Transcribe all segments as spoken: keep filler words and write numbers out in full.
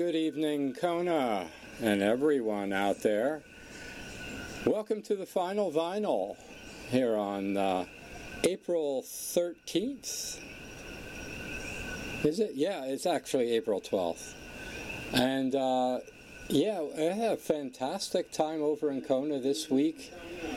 good evening, Kona, and everyone out there. Welcome to the final vinyl here on uh, April thirteenth. Is it? Yeah, it's actually April twelfth. And uh, yeah, I had a fantastic time over in Kona this week.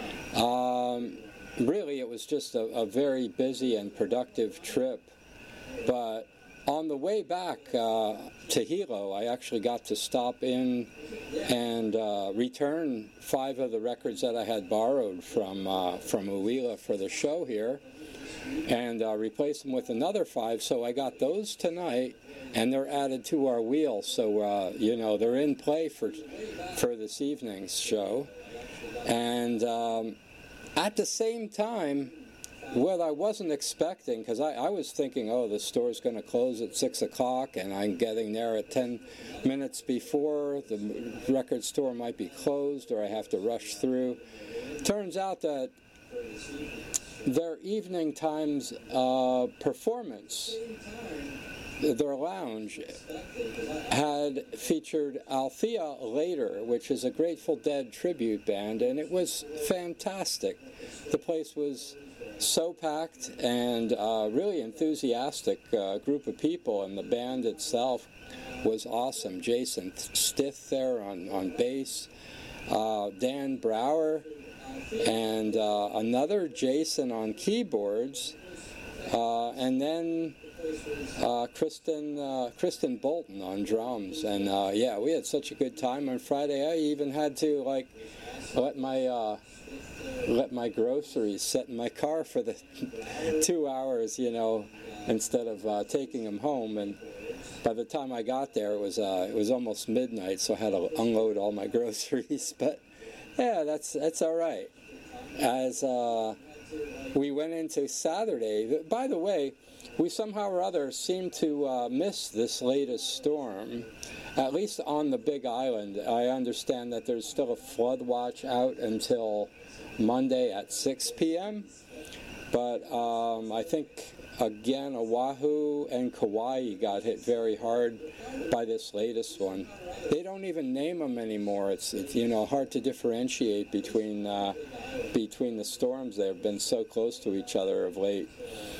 Um, really, it was just a, a very busy and productive trip. But on the way back uh, to Hilo, I actually got to stop in and uh, return five of the records that I had borrowed from uh, from Uila for the show here, and uh, replace them with another five. So I got those tonight, and they're added to our wheel. So uh, you know they're in play for for this evening's show, and um, at the same time, what I wasn't expecting, because I, I was thinking, oh, the store's going to close at six o'clock, and I'm getting there at ten minutes before. The record store might be closed, or I have to rush through. Turns out that their evening times uh, performance, their lounge, had featured Althea Later, which is a Grateful Dead tribute band, and it was fantastic. The place was so packed and uh, really enthusiastic uh, group of people, and the band itself was awesome. Jason Stith there on, on bass, uh, Dan Brower, and uh, another Jason on keyboards, uh, and then uh, Kristen uh, Kristen Bolton on drums. And uh, yeah, we had such a good time on Friday. I even had to like let my uh, let my groceries sit in my car for the two hours, you know, instead of uh, taking them home. And by the time I got there, it was uh, it was almost midnight, so I had to unload all my groceries. But yeah, that's that's all right. As uh, we went into Saturday, by the way, we somehow or other seemed to uh, miss this latest storm, at least on the Big Island. I understand that there's still a flood watch out until Monday at six p.m., but um, I think, again, Oahu and Kauai got hit very hard by this latest one. They don't even name them anymore. It's, it's you know hard to differentiate between uh, between the storms. They've been so close to each other of late.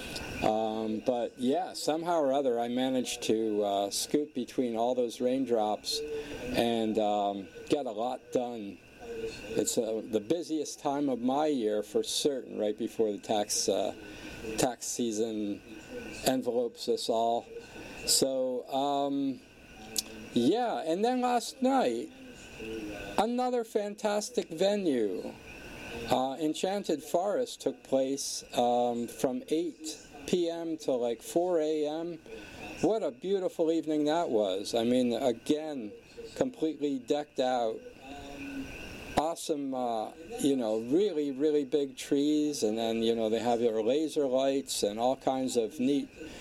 Um, but yeah, somehow or other, I managed to uh, scoot between all those raindrops and um, get a lot done. It's uh, the busiest time of my year for certain, right before the tax uh, tax season envelopes us all. So um, yeah, and then last night, another fantastic venue, uh, Enchanted Forest, took place um, from eight p.m. to like four a.m. What a beautiful evening that was. I mean, again, completely decked out. Awesome, uh, you know, really, really big trees, and then, you know, they have their laser lights and all kinds of neat